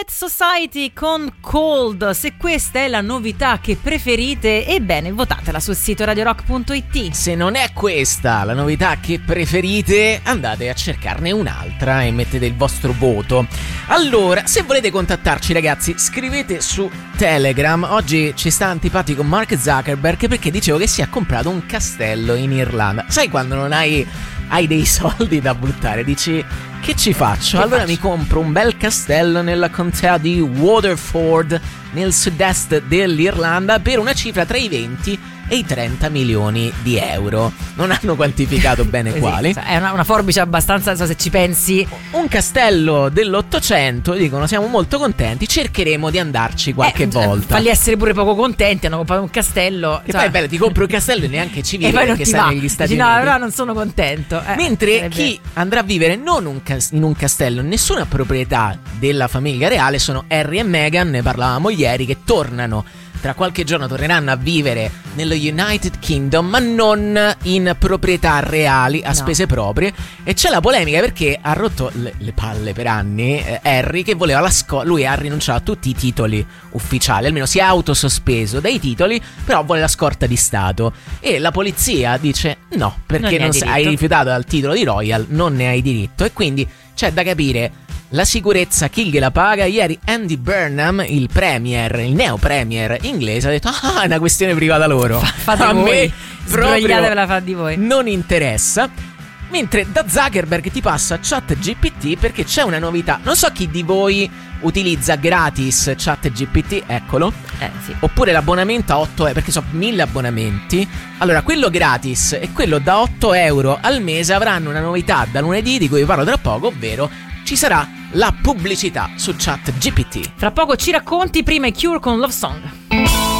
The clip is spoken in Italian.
Pet Society con Cold. Se questa è la novità che preferite, ebbene votatela sul sito radiorock.it. Se non è questa la novità che preferite, andate a cercarne un'altra e mettete il vostro voto. Allora, se volete contattarci ragazzi, scrivete su Telegram. Oggi ci sta antipatico Mark Zuckerberg perché dicevo che si è comprato un castello in Irlanda. Sai quando non hai dei soldi da buttare, dici che ci faccio? Allora mi compro un bel castello nella contea di Waterford nel sud-est dell'Irlanda per una cifra tra i 20 e i 30 milioni di euro. Non hanno quantificato bene quali. È una forbice abbastanza, se ci pensi. Un castello dell'800, dicono siamo molto contenti, cercheremo di andarci qualche volta. Falli essere pure poco contenti, hanno comprato un castello. E poi è bello, ti compri un castello e neanche ci vivi perché stai negli Stati Uniti. No, però non sono contento. Mentre chi andrà a vivere non in un castello, nessuna proprietà della famiglia reale, sono Harry e Meghan, ne parlavamo ieri, che tornano. Tra qualche giorno torneranno a vivere nello United Kingdom, ma non in proprietà reali, a spese proprie. E c'è la polemica perché ha rotto le palle per anni Harry, che voleva lui ha rinunciato a tutti i titoli ufficiali, almeno si è autosospeso dai titoli, però vuole la scorta di Stato. E la polizia dice no, perché non hai rifiutato al titolo di Royal, non ne hai diritto. E quindi c'è da capire la sicurezza chi gliela paga. Ieri Andy Burnham, il neo premier inglese, ha detto è una questione privata loro, fate a voi, me sbrogliatevela, fa di voi, non interessa. Mentre da Zuckerberg ti passa ChatGPT perché c'è una novità. Non so chi di voi utilizza gratis ChatGPT, eccolo. Sì. Oppure l'abbonamento a 8 euro, perché sono 1000 abbonamenti. Allora, quello gratis e quello da 8 euro al mese avranno una novità da lunedì di cui vi parlo tra poco, ovvero ci sarà la pubblicità su ChatGPT. Fra poco ci racconti, prima i Cure con Love Song.